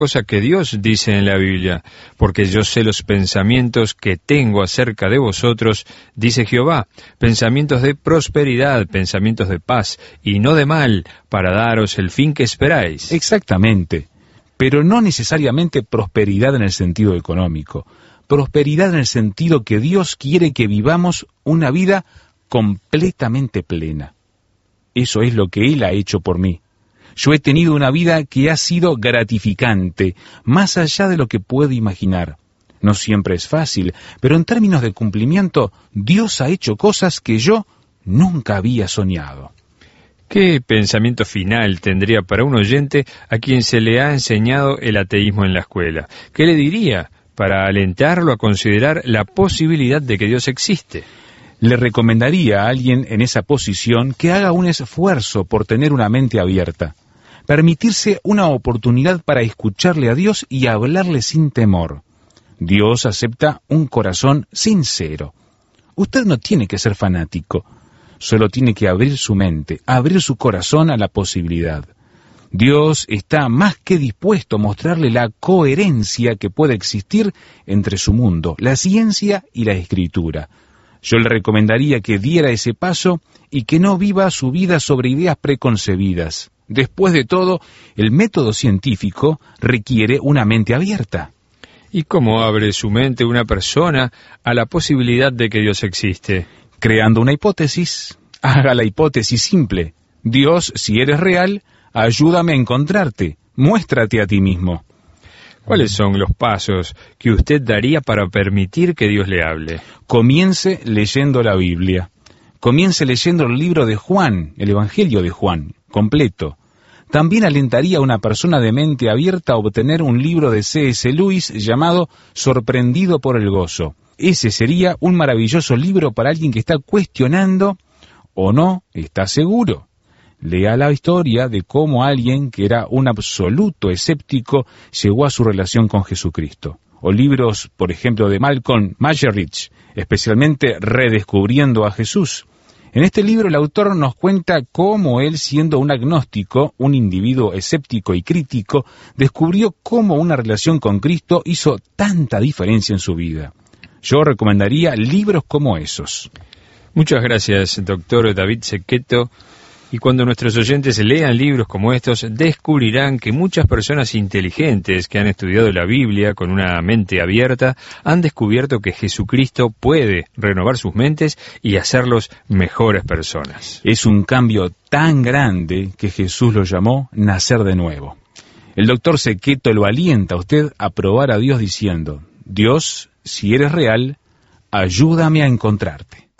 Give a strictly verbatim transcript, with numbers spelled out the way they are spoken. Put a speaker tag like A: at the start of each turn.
A: cosa que Dios dice en la Biblia, porque yo sé los pensamientos que tengo acerca de vosotros, dice Jehová, pensamientos de prosperidad, pensamientos de paz, y no de mal, para daros el fin que esperáis.
B: Exactamente, pero no necesariamente prosperidad en el sentido económico, prosperidad en el sentido que Dios quiere que vivamos una vida completamente plena. Eso es lo que Él ha hecho por mí. Yo he tenido una vida que ha sido gratificante, más allá de lo que puedo imaginar. No siempre es fácil, pero en términos de cumplimiento, Dios ha hecho cosas que yo nunca había soñado.
A: ¿Qué pensamiento final tendría para un oyente a quien se le ha enseñado el ateísmo en la escuela? ¿Qué le diría para alentarlo a considerar la posibilidad de que Dios existe?
B: Le recomendaría a alguien en esa posición que haga un esfuerzo por tener una mente abierta, permitirse una oportunidad para escucharle a Dios y hablarle sin temor. Dios acepta un corazón sincero. Usted no tiene que ser fanático, solo tiene que abrir su mente, abrir su corazón a la posibilidad. Dios está más que dispuesto a mostrarle la coherencia que puede existir entre su mundo, la ciencia y la escritura. Yo le recomendaría que diera ese paso y que no viva su vida sobre ideas preconcebidas. Después de todo, el método científico requiere una mente abierta.
A: ¿Y cómo abre su mente una persona a la posibilidad de que Dios existe?
B: Creando una hipótesis. Haga la hipótesis simple. Dios, si eres real, ayúdame a encontrarte. Muéstrate a ti mismo.
A: ¿Cuáles son los pasos que usted daría para permitir que Dios le hable?
B: Comience leyendo la Biblia. Comience leyendo el libro de Juan, el Evangelio de Juan, completo. También alentaría a una persona de mente abierta a obtener un libro de C S Lewis llamado Sorprendido por el gozo. Ese sería un maravilloso libro para alguien que está cuestionando o no está seguro. Lea la historia de cómo alguien que era un absoluto escéptico llegó a su relación con Jesucristo. O libros, por ejemplo, de Malcolm Muggeridge, especialmente Redescubriendo a Jesús. En este libro el autor nos cuenta cómo él, siendo un agnóstico, un individuo escéptico y crítico, descubrió cómo una relación con Cristo hizo tanta diferencia en su vida. Yo recomendaría libros como esos.
A: Muchas gracias, doctor David Cecchetto. Y cuando nuestros oyentes lean libros como estos, descubrirán que muchas personas inteligentes que han estudiado la Biblia con una mente abierta han descubierto que Jesucristo puede renovar sus mentes y hacerlos mejores personas.
B: Es un cambio tan grande que Jesús lo llamó nacer de nuevo. El doctor Cecchetto lo alienta a usted a probar a Dios diciendo: Dios, si eres real, ayúdame a encontrarte.